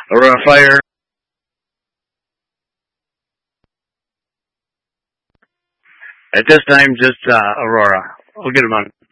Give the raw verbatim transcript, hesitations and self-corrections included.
Aurora Fire. At this time, just uh, Aurora. We'll get him on.